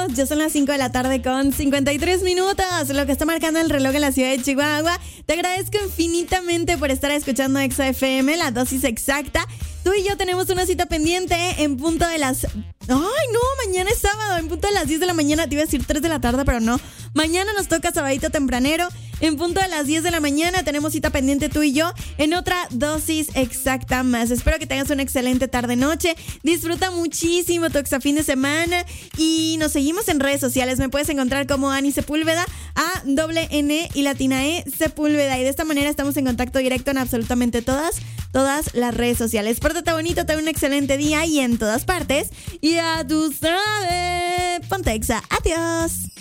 Ya son las 5 de la tarde con 53 minutos, lo que está marcando el reloj en la ciudad de Chihuahua. Te agradezco infinitamente por estar escuchando Exa FM, la dosis exacta. Tú y yo tenemos una cita pendiente en punto de las... ¡Ay, no! Mañana es sábado, en punto de las 10 de la mañana. Te iba a decir 3 de la tarde, pero no. Mañana nos toca sabadito tempranero. En punto de las 10 de la mañana tenemos cita pendiente tú y yo en otra dosis exacta más. Espero que tengas una excelente tarde-noche. Disfruta muchísimo tu Exa fin de semana. Y nos seguimos en redes sociales. Me puedes encontrar como Ani Sepúlveda, A-N y latina E Sepúlveda. Y de esta manera estamos en contacto directo en absolutamente todas las redes sociales. Pórtate bonito, ten un excelente día y en todas partes. Y a tu sabes, ponte Exa. Adiós.